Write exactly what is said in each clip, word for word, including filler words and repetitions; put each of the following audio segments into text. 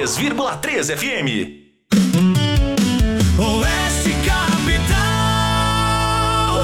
três vírgula três F M. Oeste Capital.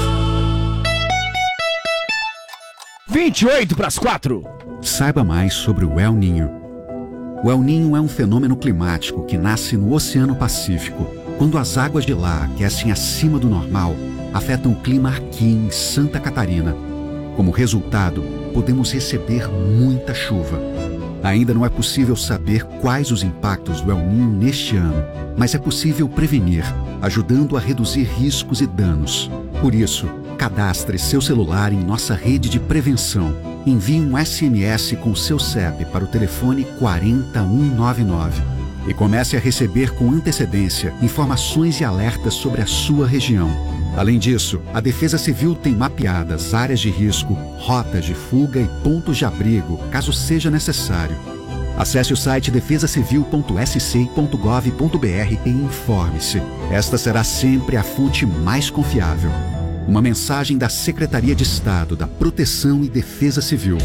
vinte e oito para as quatro. Saiba mais sobre o El Niño. O El Niño é um fenômeno climático que nasce no Oceano Pacífico, quando as águas de lá aquecem acima do normal, afetam o clima aqui em Santa Catarina. Como resultado, podemos receber muita chuva. Ainda não é possível saber quais os impactos do El Niño neste ano, mas é possível prevenir, ajudando a reduzir riscos e danos. Por isso, cadastre seu celular em nossa rede de prevenção. Envie um S M S com seu C E P para o telefone quatro zero um nove nove e comece a receber com antecedência informações e alertas sobre a sua região. Além disso, a Defesa Civil tem mapeadas áreas de risco, rotas de fuga e pontos de abrigo, caso seja necessário. Acesse o site defesa civil ponto s c ponto gov ponto b r e informe-se. Esta será sempre a fonte mais confiável. Uma mensagem da Secretaria de Estado da Proteção e Defesa Civil.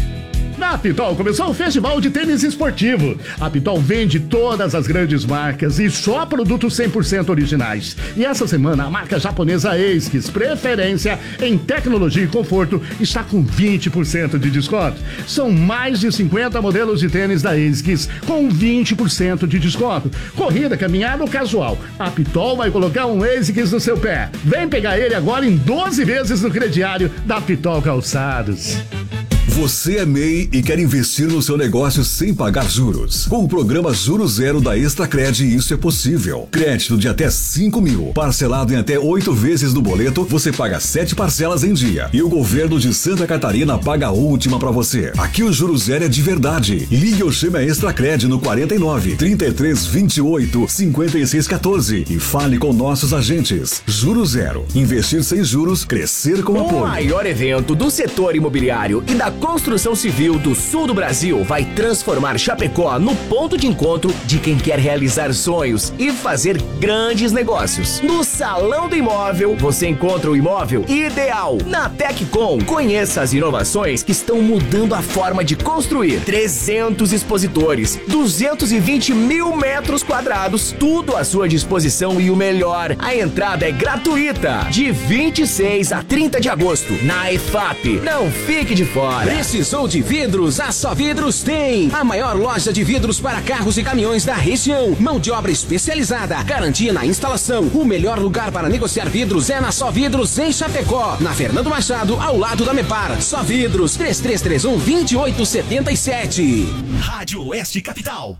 Na Pitol começou o Festival de Tênis Esportivo. A Pitol vende todas as grandes marcas e só produtos cem por cento originais. E essa semana a marca japonesa ASICS, preferência em tecnologia e conforto, está com vinte por cento de desconto. São mais de cinquenta modelos de tênis da ASICS com vinte por cento de desconto. Corrida, caminhada ou casual. A Pitol vai colocar um ASICS no seu pé. Vem pegar ele agora em doze vezes no crediário da Pitol Calçados. Você é M E I e quer investir no seu negócio sem pagar juros. Com o programa Juro Zero da Extracred, isso é possível. Crédito de até cinco mil, parcelado em até oito vezes no boleto, você paga sete parcelas em dia. E o governo de Santa Catarina paga a última pra você. Aqui o Juro Zero é de verdade. Ligue ou chame a Extracred no quarenta e nove, trinta e três, vinte e oito, cinquenta e seis, quatorze e fale com nossos agentes. Juro Zero. Investir sem juros, crescer com apoio. O maior evento do setor imobiliário e da construção civil do sul do Brasil vai transformar Chapecó no ponto de encontro de quem quer realizar sonhos e fazer grandes negócios. No Salão do Imóvel, você encontra o imóvel ideal. Na Teccom, conheça as inovações que estão mudando a forma de construir. trezentos expositores, duzentos e vinte mil metros quadrados, tudo à sua disposição e o melhor, a entrada é gratuita. De vinte e seis a trinta de agosto, na E F A P. Não fique de fora. Precisou de vidros? A Só Vidros tem! A maior loja de vidros para carros e caminhões da região. Mão de obra especializada, garantia na instalação. O melhor lugar para negociar vidros é na Só Vidros em Chapecó. Na Fernando Machado, ao lado da Mepar. Só Vidros, três três três um, dois oito sete sete. Rádio Oeste Capital.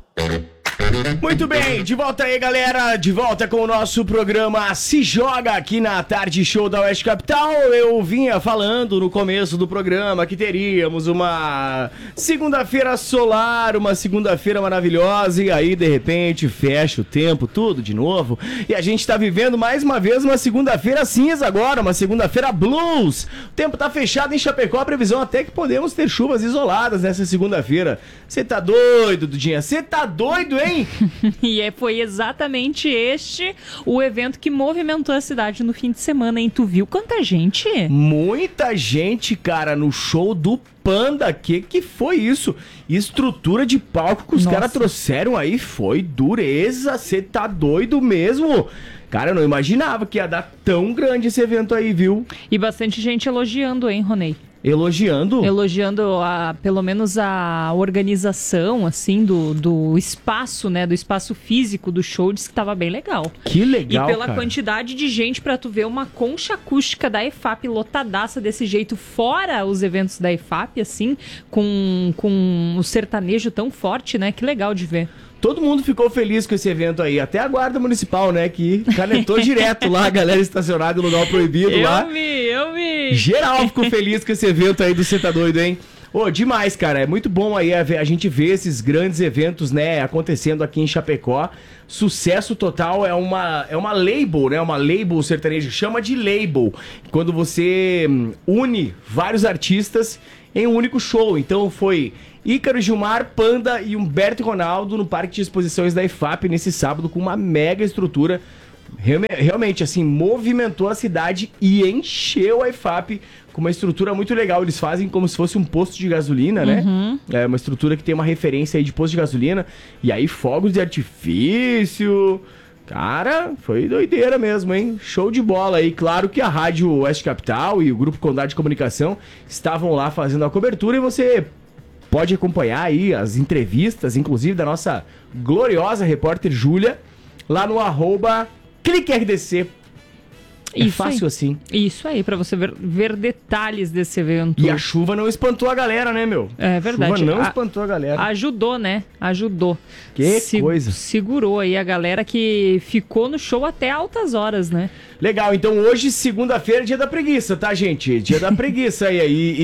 Muito bem, de volta aí, galera, de volta com o nosso programa Se Joga aqui na Tarde Show da Oeste Capital. Eu vinha falando no começo do programa que teríamos uma segunda-feira solar, uma segunda-feira maravilhosa, e aí de repente fecha o tempo, tudo de novo, e a gente tá vivendo mais uma vez uma segunda-feira cinza agora, uma segunda-feira blues. O tempo tá fechado em Chapecó, a previsão até que podemos ter chuvas isoladas nessa segunda-feira. Você tá doido, Dudinha? Você tá doido, hein? E é, foi exatamente este o evento que movimentou a cidade no fim de semana, hein? Tu viu quanta gente? Muita gente, cara, no show do Panda. Que que foi isso? Estrutura de palco que os caras trouxeram aí foi dureza. Você tá doido mesmo? Cara, eu não imaginava que ia dar tão grande esse evento aí, viu? E bastante gente elogiando, hein, Ronei? Elogiando? Elogiando, a, pelo menos, a organização, assim, do, do espaço, né? Do espaço físico do show, disse que tava bem legal. Que legal, E pela cara. quantidade de gente pra tu ver uma concha acústica da E F A P lotadaça desse jeito, fora os eventos da E F A P, assim, com, com o sertanejo tão forte, né? Que legal de ver. Todo mundo ficou feliz com esse evento aí, até a guarda municipal, né, que canetou direto lá, a galera estacionada no lugar proibido eu lá. Eu vi, eu vi. Geral ficou feliz com esse evento aí do Cê Tá Doido, hein? Ô, oh, demais, cara, é muito bom aí a, a gente ver esses grandes eventos, né, acontecendo aqui em Chapecó. Sucesso total, é uma, é uma label, né, uma label sertaneja, chama de label, quando você hum, une vários artistas em um único show. Então foi Ícaro, Gilmar, Panda e Humberto e Ronaldo no Parque de Exposições da E F A P nesse sábado, com uma mega estrutura. Realmente, assim, movimentou a cidade e encheu a E F A P com uma estrutura muito legal. Eles fazem como se fosse um posto de gasolina, né? Uhum. É uma estrutura que tem uma referência aí de posto de gasolina. E aí fogos de artifício... Cara, foi doideira mesmo, hein? Show de bola aí. Claro que a Rádio Oeste Capital e o Grupo Condado de Comunicação estavam lá fazendo a cobertura e você pode acompanhar aí as entrevistas, inclusive da nossa gloriosa repórter Júlia, lá no arroba CliqueRDC. É Isso fácil aí. assim. Isso aí, pra você ver, ver detalhes desse evento. E a chuva não espantou a galera, né, meu? É verdade. A chuva não A- espantou a galera. Ajudou, né? Ajudou. Que coisa. Segurou aí a galera que ficou no show até altas horas, né? Legal, então hoje, segunda-feira, é dia da preguiça, tá, gente? Dia da preguiça aí. E,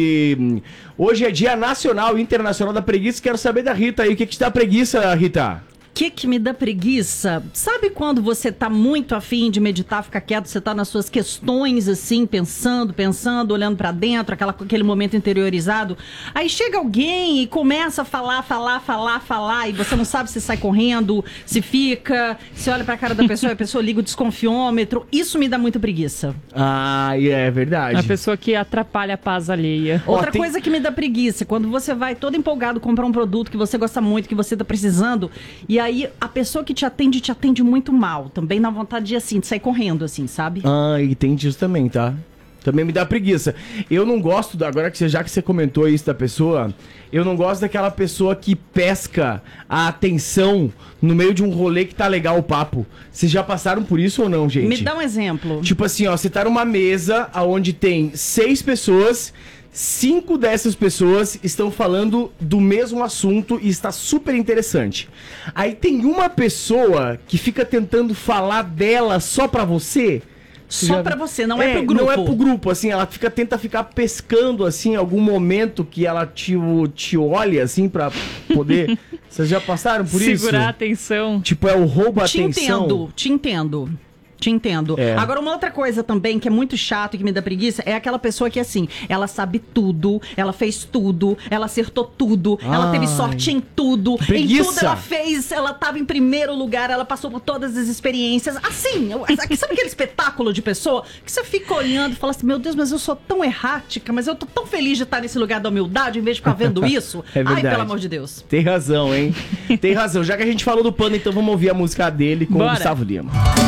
e hoje é dia nacional e internacional da preguiça. Quero saber da Rita aí. O que que te dá preguiça, Rita? O que que me dá preguiça? Sabe quando você tá muito afim de meditar, ficar quieto, você tá nas suas questões, assim, pensando, pensando, olhando pra dentro, aquela, aquele momento interiorizado. Aí chega alguém e começa a falar, falar, falar, falar, e você não sabe se sai correndo, se fica, se olha pra cara da pessoa e a pessoa liga o desconfiômetro. Isso me dá muita preguiça. Ah, é verdade. A pessoa que atrapalha a paz alheia. Outra Ó, tem- coisa que me dá preguiça, quando você vai todo empolgado comprar um produto que você gosta muito, que você tá precisando, e aí a pessoa que te atende, te atende muito mal. Também dá vontade de, assim, de sair correndo, assim, sabe? Ah, e tem disso também, tá? Também me dá preguiça. Eu não gosto, da- agora que você, já que você comentou isso da pessoa, eu não gosto daquela pessoa que pesca a atenção no meio de um rolê que tá legal o papo. Vocês já passaram por isso ou não, gente? Me dá um exemplo. Tipo assim, ó, você tá numa mesa onde tem seis pessoas, cinco dessas pessoas estão falando do mesmo assunto e está super interessante. Aí tem uma pessoa que fica tentando falar dela só pra você. Só Já- pra você, não é, pro grupo. Não é pro grupo, assim, ela fica, tenta ficar pescando, assim, em algum momento que ela te, te olha, assim, pra poder... Vocês já passaram por isso? Segurar a atenção. Tipo, é o roubo a Te atenção. entendo, te entendo. Te entendo. É. Agora, uma outra coisa também que é muito chato e que me dá preguiça é aquela pessoa que, assim, ela sabe tudo, ela fez tudo, ela acertou tudo, ela teve Ai. sorte em tudo, em Preguiça. tudo ela fez, ela tava em primeiro lugar, ela passou por todas as experiências. Assim, eu- sabe aquele espetáculo de pessoa que você fica olhando e fala assim, meu Deus, mas eu sou tão errática, mas eu tô tão feliz de estar nesse lugar da humildade em vez de ficar vendo isso. É verdade. Ai, pelo amor de Deus. Tem razão, hein? Tem razão. Já que a gente falou do Panda, então vamos ouvir a música dele com Bora. o Gustavo Lima.